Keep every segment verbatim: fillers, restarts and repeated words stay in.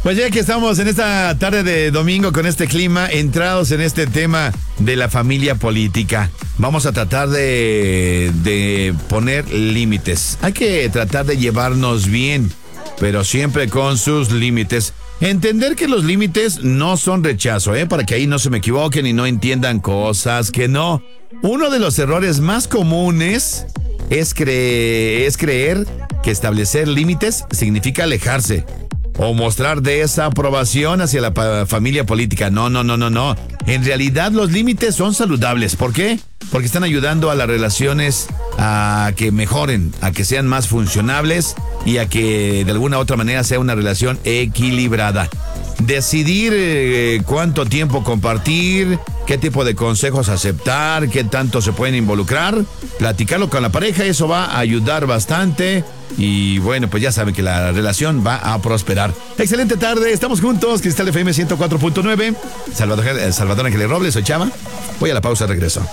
Pues ya que estamos en esta tarde de domingo con este clima, entrados en este tema de la familia política, vamos a tratar de, de poner límites. Hay que tratar de llevarnos bien, pero siempre con sus límites. Entender que los límites no son rechazo, ¿eh? Para que ahí no se me equivoquen y no entiendan cosas que no. Uno de los errores más comunes es, cre- es creer que establecer límites significa alejarse o mostrar desaprobación hacia la pa- familia política. No, no, no, no, no. En realidad los límites son saludables. ¿Por qué? Porque están ayudando a las relaciones a que mejoren, a que sean más funcionables y a que de alguna u otra manera sea una relación equilibrada. Decidir eh, cuánto tiempo compartir, qué tipo de consejos aceptar, qué tanto se pueden involucrar, platicarlo con la pareja, eso va a ayudar bastante. Y bueno, pues ya saben que la relación va a prosperar. Excelente tarde, estamos juntos, Cristal F M ciento cuatro punto nueve. Salvador, eh, Salvador Ángeles Robles, soy Chava. Voy a la pausa, regreso.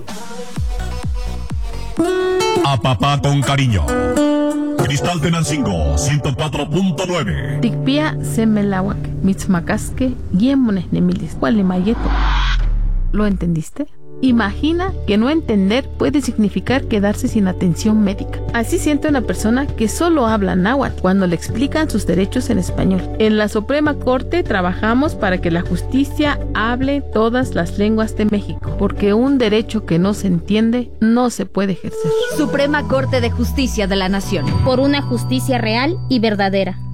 A papá con cariño. Cristal Tenancingo ciento cuatro punto nueve. Tikpia semelawak, mitzmakaske, yemones nemilis, mayeto. ¿Lo entendiste? Imagina que no entender puede significar quedarse sin atención médica. Así siente una persona que solo habla náhuatl cuando le explican sus derechos en español. En la Suprema Corte trabajamos para que la justicia hable todas las lenguas de México, porque un derecho que no se entiende no se puede ejercer. Suprema Corte de Justicia de la Nación. Por una justicia real y verdadera.